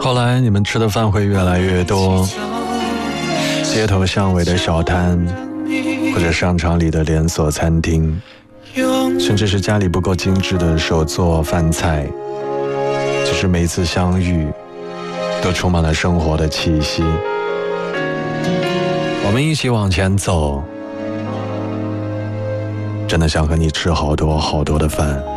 后来你们吃的饭会越来越多，街头巷尾的小摊，或者商场里的连锁餐厅，甚至是家里不够精致的手做饭菜，只是每一次相遇都充满了生活的气息。我们一起往前走，真的想和你吃好多好多的饭。